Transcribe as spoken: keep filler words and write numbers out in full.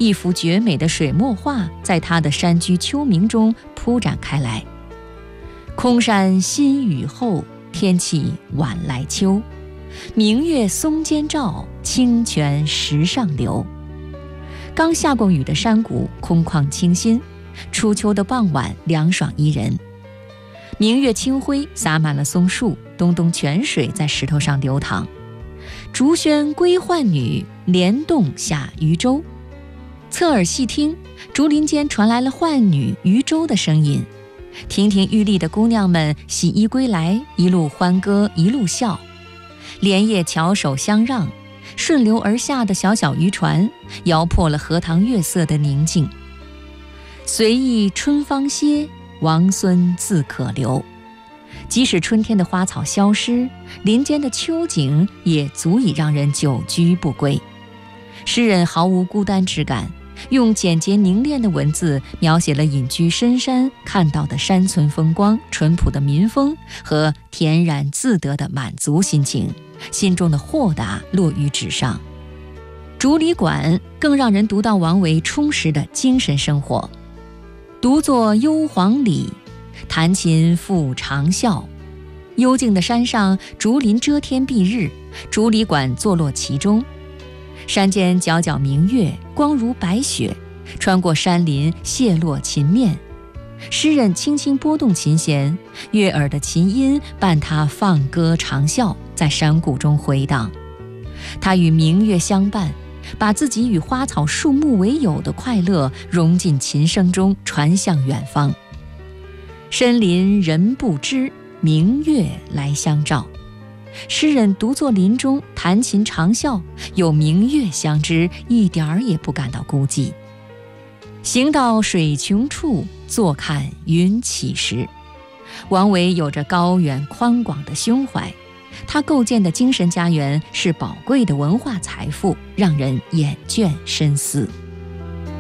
一幅绝美的水墨画在他的山居秋暝中铺展开来。空山新雨后，天气晚来秋。明月松间照，清泉石上流。刚下过雨的山谷空旷清新，初秋的傍晚凉爽宜人。明月清辉洒满了松树，东东泉水在石头上流淌。竹喧归浣女，莲动下渔舟。侧耳细听，竹林间传来了浣女渔舟的声音。亭亭玉立的姑娘们洗衣归来，一路欢歌一路笑。莲叶翘首相让，顺流而下的小小渔船摇破了荷塘月色的宁静。随意春芳歇，王孙自可留。即使春天的花草消失，林间的秋景也足以让人久居不归。诗人毫无孤单之感，用简洁凝练的文字描写了隐居深山看到的山村风光、淳朴的民风和恬然自得的满足心情，心中的豁达落于纸上。竹里馆更让人读到王维充实的精神生活。独坐幽篁里，弹琴复长啸。幽静的山上，竹林遮天蔽日，竹里馆坐落其中。山间皎皎明月，光如白雪，穿过山林泻落琴面。诗人轻轻拨动琴弦，悦耳的琴音伴他放歌长啸，在山谷中回荡。他与明月相伴，把自己与花草树木为友的快乐融进琴声中，传向远方。深林人不知，明月来相照。诗人独坐林中弹琴长啸，有明月相知，一点儿也不感到孤寂。行到水穷处，坐看云起时。王维有着高远宽广的胸怀，他构建的精神家园是宝贵的文化财富，让人眼倦深思。